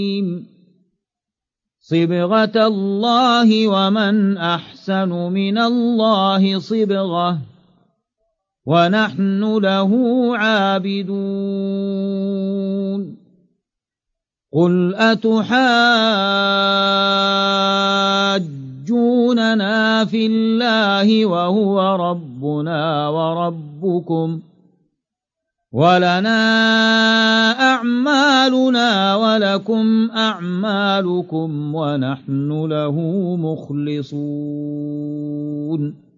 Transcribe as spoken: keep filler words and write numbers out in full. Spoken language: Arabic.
صبغة الله ومن أحسن من الله صبغة ونحن له عابدون قل أتحاجوننا في الله وهو ربنا وربكم ولنا أعمالنا ولكم أعمالكم ونحن له مخلصون